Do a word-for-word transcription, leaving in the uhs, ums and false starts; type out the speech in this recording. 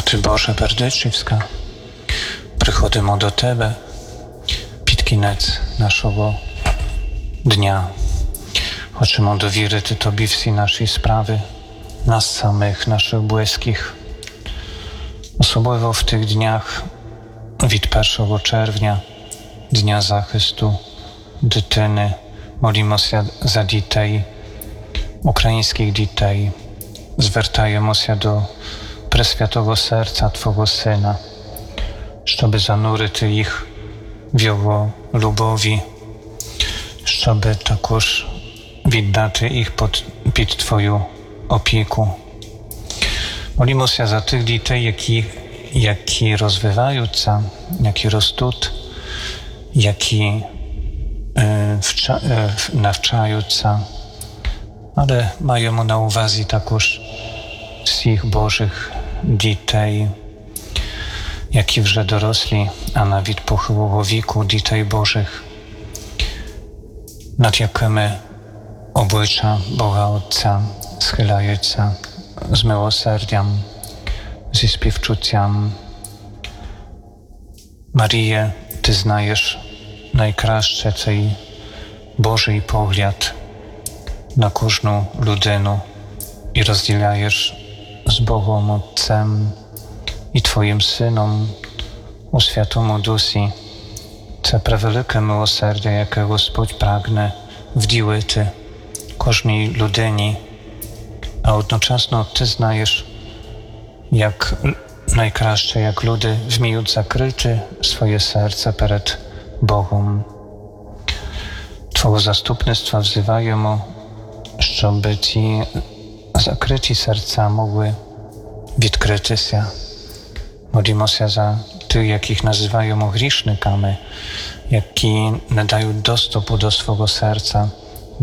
Ty Bože Berdečivska, приходимо до Тебе під кінець нашого дня. Хочемо довірити Тобі всі наші справи, нас самих, наших близьких. Особливо в тих днях від першого червня, Дня захисту дитини, молимося за дітей, українських дітей. Звертаємося до Пресвятого Серця Твого Сина, щоб занурити їх в Його любові, щоб також віддати їх під, під Твою опіку. Молимося за тих дітей, які, які розвиваються, які ростуть, які е, вча, е, навчаються, але маємо на увазі також всіх Божих дітей, які вже дорослі, а навіть похилого віку дітей Божих, над якими обличчя Бога Отця схиляється з милосердям, зі співчуттям. Маріє, Ти знаєш найкраще цей Божий погляд на кожну людину і розділяєш з Богом Отцем і Твоїм Сином у Святому Дусі це превелике милосердя, яке Господь прагне вділити кожній людині, а одночасно Ти знаєш, як найкраще, як люди вміють закрити своє серце перед Богом. Твого заступницtwa wzywaємо, щоб ці закриті серця могли відкритися. Молимося за тих, яких називаємо грішниками, які не дають доступу до свого серця